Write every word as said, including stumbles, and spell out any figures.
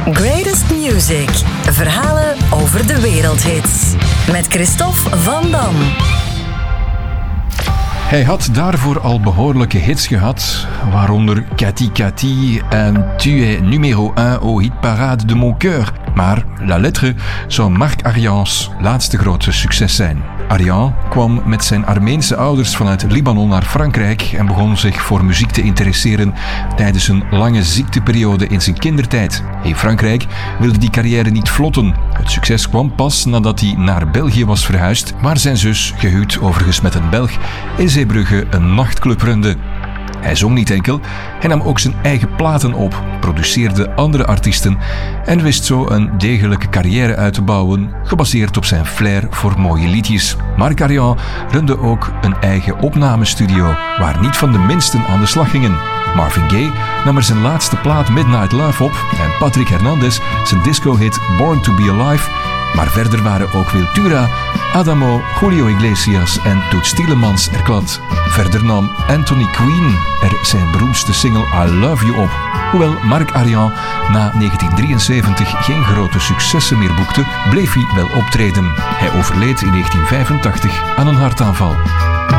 Greatest Music. Verhalen over de wereldhits. Met Christophe Van Dam. Hij had daarvoor al behoorlijke hits gehad, waaronder Cathy Cathy en Tu es numéro un au hit parade de mon cœur. Maar La Lettre zou Marc Arians laatste grote succes zijn. Arian kwam met zijn Armeense ouders vanuit Libanon naar Frankrijk en begon zich voor muziek te interesseren tijdens een lange ziekteperiode in zijn kindertijd. In Frankrijk wilde die carrière niet vlotten. Het succes kwam pas nadat hij naar België was verhuisd, waar zijn zus, gehuwd overigens met een Belg, in Zeebrugge een nachtclub runde. Hij zong niet enkel, hij nam ook zijn eigen platen op, produceerde andere artiesten en wist zo een degelijke carrière uit te bouwen, gebaseerd op zijn flair voor mooie liedjes. Marc Arian runde ook een eigen opnamestudio, waar niet van de minsten aan de slag gingen. Marvin Gaye nam er zijn laatste plaat Midnight Love op en Patrick Hernandez zijn disco-hit Born to Be Alive. Maar verder waren ook Wiltura, Adamo, Julio Iglesias en Toots Thielemans er klad. Verder nam Anthony Quinn er zijn beroemdste single I Love You op. Hoewel Marc Arian na negentien drieënzeventig geen grote successen meer boekte, bleef hij wel optreden. Hij overleed in negentien vijfentachtig aan een hartaanval.